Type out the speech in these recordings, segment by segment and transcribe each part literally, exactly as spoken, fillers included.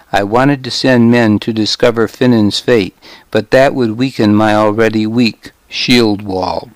I wanted to send men to discover Finnan's fate, but that would weaken my already weak shield wall.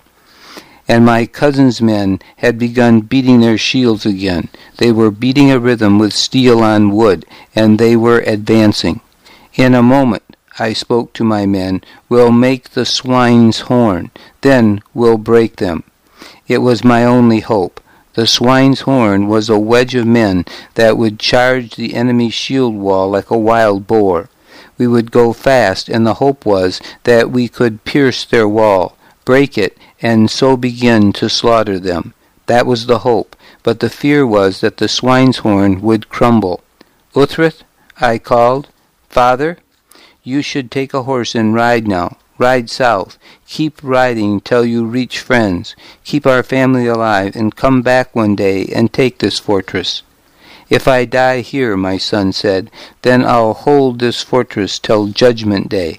And my cousin's men had begun beating their shields again. They were beating a rhythm with steel on wood, and they were advancing. In a moment, I spoke to my men, we'll make the swine's horn, then we'll break them. It was my only hope. The swine's horn was a wedge of men that would charge the enemy's shield wall like a wild boar. We would go fast, and the hope was that we could pierce their wall, break it, and so begin to slaughter them. That was the hope, but the fear was that the swine's horn would crumble. "Uhtred," I called. "Father, you should take a horse and ride now. Ride south. Keep riding till you reach friends. Keep our family alive, and come back one day and take this fortress." "If I die here," my son said, "then I'll hold this fortress till Judgment Day."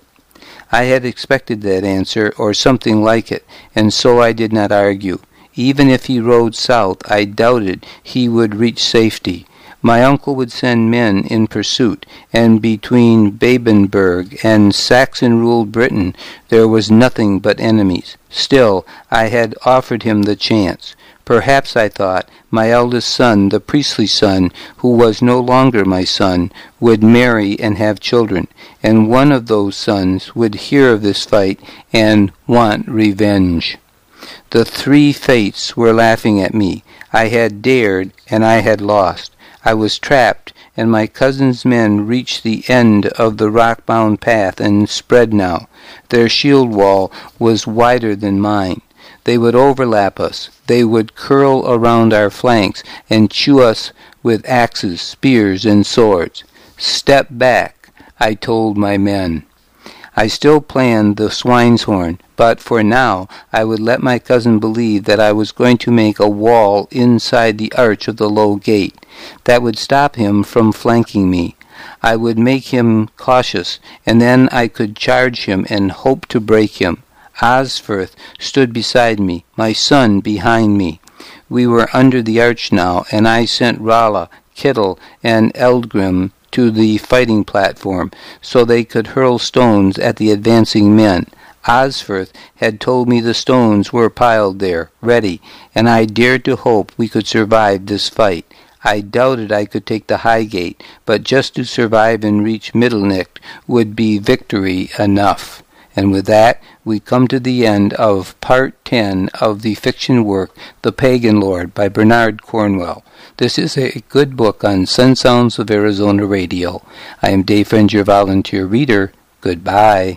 I had expected that answer, or something like it, and so I did not argue. Even if he rode south, I doubted he would reach safety. My uncle would send men in pursuit, and between Babenberg and Saxon-ruled Britain there was nothing but enemies. Still, I had offered him the chance. Perhaps, I thought, my eldest son, the priestly son, who was no longer my son, would marry and have children, and one of those sons would hear of this fight and want revenge. The three fates were laughing at me. I had dared, and I had lost. I was trapped, and my cousin's men reached the end of the rock-bound path and spread now. Their shield wall was wider than mine. They would overlap us. They would curl around our flanks and chew us with axes, spears, and swords. "Step back," I told my men. I still planned the swine's horn, but for now I would let my cousin believe that I was going to make a wall inside the arch of the low gate. That would stop him from flanking me. I would make him cautious, and then I could charge him and hope to break him. Osferth stood beside me, my son behind me. We were under the arch now, and I sent Rala, Kittel, and Eldgrim to the fighting platform, so they could hurl stones at the advancing men. Osferth had told me the stones were piled there, ready, and I dared to hope we could survive this fight. I doubted I could take the High Gate, but just to survive and reach Mittelnicht would be victory enough. And with that, we come to the end of Part ten of the fiction work, The Pagan Lord, by Bernard Cornwell. This is a good book on Sun Sounds of Arizona Radio. I am Dave Friend, your volunteer reader. Goodbye.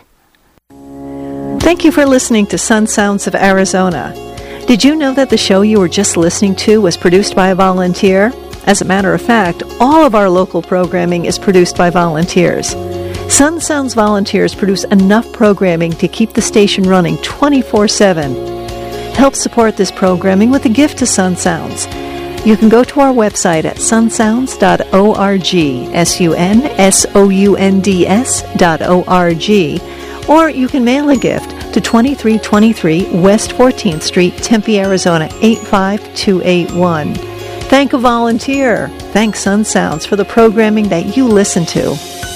Thank you for listening to Sun Sounds of Arizona. Did you know that the show you were just listening to was produced by a volunteer? As a matter of fact, all of our local programming is produced by volunteers. Sun Sounds volunteers produce enough programming to keep the station running twenty-four seven. Help support this programming with a gift to Sun Sounds. You can go to our website at sunsounds dot org, S U N S O U N D S dot O R G, or you can mail a gift to twenty-three twenty-three West fourteenth Street, Tempe, Arizona, eight five two eight one. Thank a volunteer. Thank Sun Sounds for the programming that you listen to.